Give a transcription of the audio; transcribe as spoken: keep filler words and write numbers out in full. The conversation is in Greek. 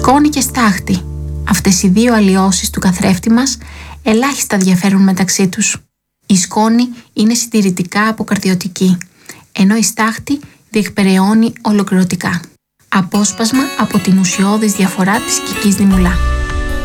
Σκόνη και στάχτη. Αυτές οι δύο αλλοιώσεις του καθρέφτη μας ελάχιστα διαφέρουν μεταξύ τους. Η σκόνη είναι συντηρητικά αποκαρδιωτική, ενώ η στάχτη διεκπεραιώνει ολοκληρωτικά. Απόσπασμα από την ουσιώδης διαφορά της Κικής Δημουλά.